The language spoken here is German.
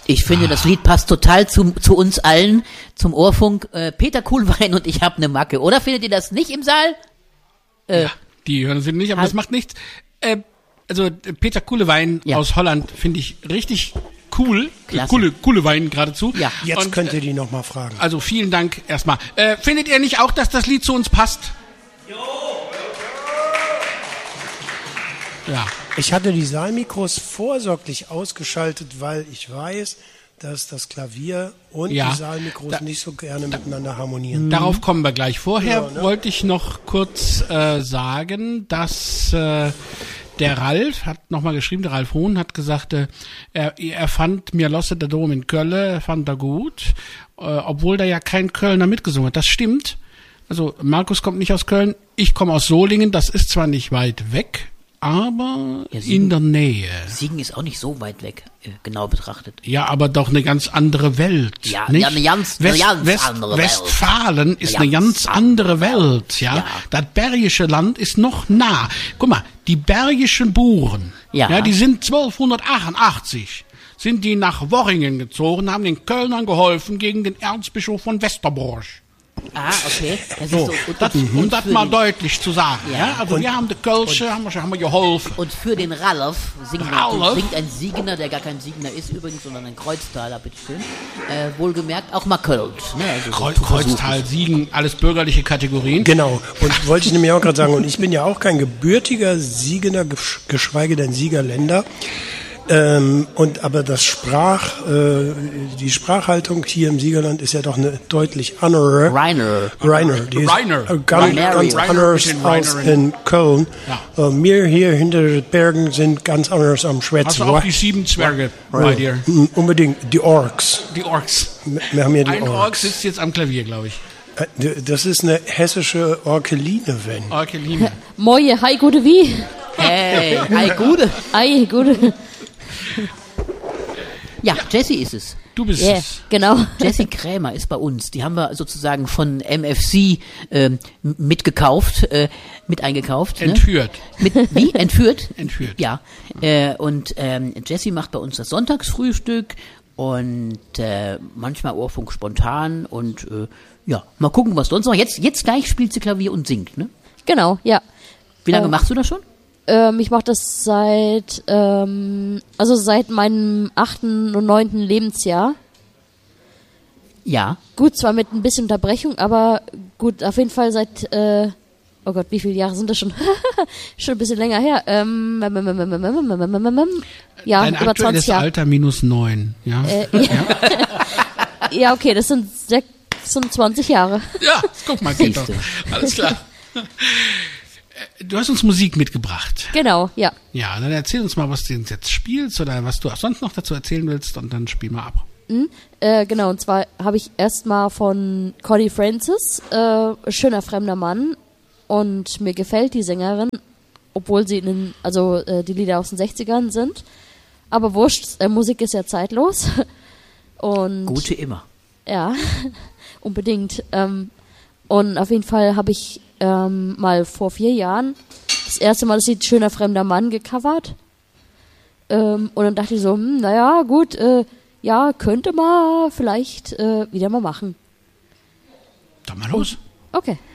Ich finde, das Lied passt total zu uns allen, zum Ohrfunk. Peter Kuhlwein und ich hab ne Macke. Oder findet ihr das nicht im Saal? Ja, die hören sie nicht, aber das macht nichts. Also Peter Kuhlwein aus Holland finde ich richtig cool. Coole Wein geradezu. Ja. Jetzt könnt ihr die nochmal fragen. Also vielen Dank erstmal. Findet ihr nicht auch, dass das Lied zu uns passt? Jo. Ja. Ich hatte die Saalmikros vorsorglich ausgeschaltet, weil ich weiß, dass das Klavier und die Saalmikros nicht so gerne miteinander harmonieren. Darauf kommen wir gleich. Vorher wollte ich noch kurz sagen, dass der Ralf hat nochmal geschrieben, der Ralf Hohn hat gesagt, er fand Mir losse der Dom in Köln, fand er gut, obwohl da ja kein Kölner mitgesungen hat. Das stimmt. Also Markus kommt nicht aus Köln, ich komme aus Solingen, das ist zwar nicht weit weg, aber in der Nähe. Siegen ist auch nicht so weit weg, genau betrachtet. Ja, aber doch eine ganz andere Welt. Ja, nicht? Ja, eine ganz andere Welt. Westfalen ist eine ganz andere Welt, ja. Das Bergische Land ist noch nah. Guck mal, die bergischen Buren, die sind 1288, sind die nach Worringen gezogen, haben den Kölnern geholfen gegen den Erzbischof von Westerbork. Ah, okay. Das so, ist um das mal deutlich zu sagen. Ja. Also wir haben die Kölsche, haben wir geholfen. Und für den Ralf singt ein Siegener, der gar kein Siegener ist übrigens, sondern ein Kreuztaler, bitteschön. Wohlgemerkt auch mal Kölsch. Ne? Also Kreuztal, Siegen, alles bürgerliche Kategorien. Genau. Und wollte ich nämlich auch gerade sagen, und ich bin ja auch kein gebürtiger Siegener, geschweige denn Siegerländer. Aber die Sprachhaltung hier im Siegerland ist ja doch eine deutlich andere. Reiner. Die ist ganz anders als in Köln. Ja. Wir hier hinter den Bergen sind ganz anders am Schwätzen. Hast du auch die 7 Zwerge bei dir? Unbedingt, die Orks. Die Orks. Wir haben ja die Ein Ork sitzt jetzt am Klavier, glaube ich. Das ist eine hessische Orkeline, wenn. Orkeline. Moje, hi, gute wie? Hey, hi, gute. Hi, gute. Ja, Jessie ist es. Du bist es. Genau. Jessie Krämer ist bei uns. Die haben wir sozusagen von MFC mitgekauft, mit eingekauft. Entführt. Ne? Wie? Entführt? Entführt. Ja. Und Jessie macht bei uns das Sonntagsfrühstück und manchmal Ohrfunk spontan und mal gucken, was sonst noch. Jetzt gleich spielt sie Klavier und singt, ne? Genau, ja. Wie lange machst du das schon? Ich mache das seit meinem 8. und 9. Lebensjahr. Ja. Gut, zwar mit ein bisschen Unterbrechung, aber gut, auf jeden Fall seit, oh Gott, wie viele Jahre sind das schon? Schon ein bisschen länger her. Ja, dein über 20 Jahre. Alter minus 9, ja? Ja, okay, das sind 26 Jare. Ja, guck mal, geht doch. Alles klar. Du hast uns Musik mitgebracht. Genau, ja. Ja, dann erzähl uns mal, was du jetzt spielst oder was du sonst noch dazu erzählen willst und dann spiel mal ab. Genau, und zwar habe ich erstmal von Connie Francis, Schöner fremder Mann, und mir gefällt die Sängerin, obwohl sie die Lieder aus den 60ern sind. Aber wurscht, Musik ist ja zeitlos. Und Gute immer. Ja, unbedingt. Und auf jeden Fall habe ich mal vor 4 Jahren das erste Mal das Lied Schöner fremder Mann gecovert. Und dann dachte ich so, naja, gut, könnte man vielleicht wieder mal machen. Dann mal los. Okay.